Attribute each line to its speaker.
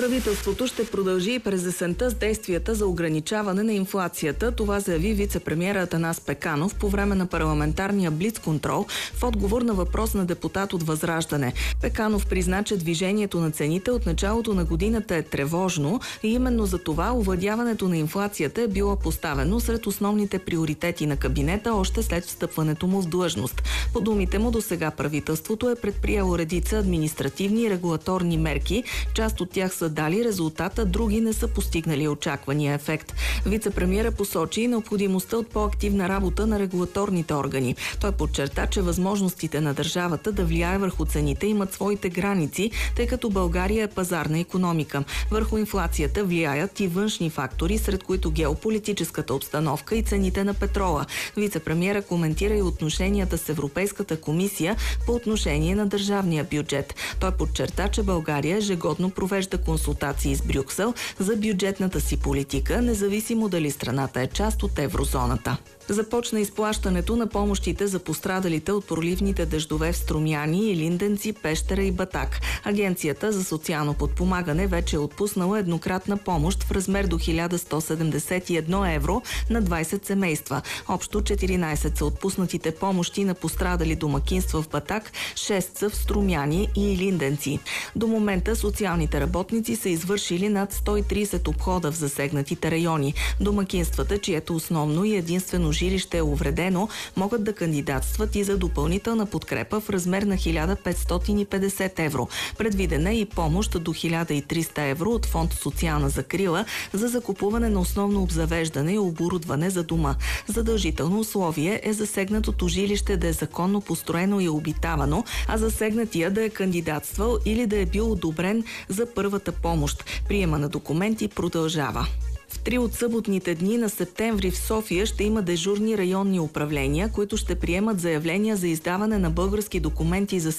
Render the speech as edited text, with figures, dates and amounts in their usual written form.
Speaker 1: Правителството ще продължи и през есента с действията за ограничаване на инфлацията. Това заяви вице-премиерът Атанас Пеканов по време на парламентарния блицконтрол в отговор на въпрос на депутат от Възраждане. Пеканов призна, че движението на цените от началото на годината е тревожно и именно за това овладяването на инфлацията е било поставено сред основните приоритети на кабинета още след встъпването му в длъжност. По думите му, досега правителството е предприело редица административни и регулаторни мерки. Част от тях са дали резултата, други не са постигнали очаквания ефект. Вице-премиерът посочи необходимостта от по-активна работа на регулаторните органи. Той подчерта, че възможностите на държавата да влияе върху цените имат своите граници, тъй като България е пазарна икономика. Върху инфлацията влияят и външни фактори, сред които геополитическата обстановка и цените на петрола. Вице-премиерът коментира и отношенията с Европейската комисия по отношение на държавния бюджет. Той подчерта, че България ежегодно провежда консултации с Брюксел за бюджетната си политика, независимо дали страната е част от еврозоната. Започна изплащането на помощите за пострадалите от проливните дъждове в Струмяни, Илинденци, Пещера и Батак. Агенцията за социално подпомагане вече е отпуснала еднократна помощ в размер до 1171 евро на 20 семейства. Общо 14 са отпуснатите помощи на пострадали домакинства в Батак, 6 са в Струмяни и Илинденци. До момента социалните работници са извършили над 130 обхода в засегнатите райони. Домакинствата, чието основно и единствено жилище е увредено, могат да кандидатстват и за допълнителна подкрепа в размер на 1550 евро. Предвидена е и помощ до 1300 евро от фонд "Социална закрила" за закупуване на основно обзавеждане и оборудване за дома. Задължително условие е засегнатото жилище да е законно построено и обитавано, а засегнатия да е кандидатствал или да е бил одобрен за първата помощ. Приема на документи продължава. В 3 от съботните дни на септември в София ще има дежурни районни управления, които ще приемат заявления за издаване на български документи за